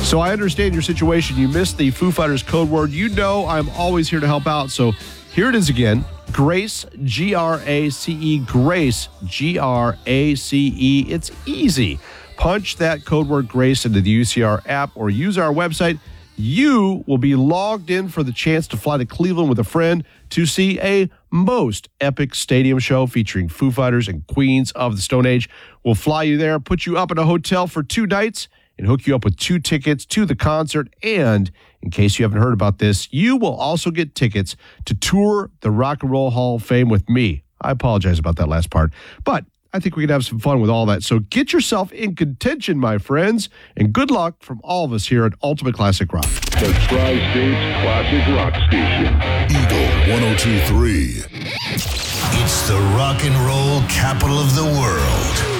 So I understand your situation. You missed the Foo Fighters code word. You know I'm always here to help out. So here it is again. Grace, G-R-A-C-E, Grace, G-R-A-C-E. It's easy. Punch that code word Grace into the UCR app or use our website. You will be logged in for the chance to fly to Cleveland with a friend to see a most epic stadium show featuring Foo Fighters and Queens of the Stone Age. We'll fly you there, put you up in a hotel for 2 nights, and hook you up with 2 tickets to the concert. And in case you haven't heard about this, you will also get tickets to tour the Rock and Roll Hall of Fame with me. I apologize about that last part, but I think we can have some fun with all that. So get yourself in contention, my friends, and good luck from all of us here at Ultimate Classic Rock. The Tri-States Classic Rock Station. Eagle 102.3. It's the rock and roll capital of the world.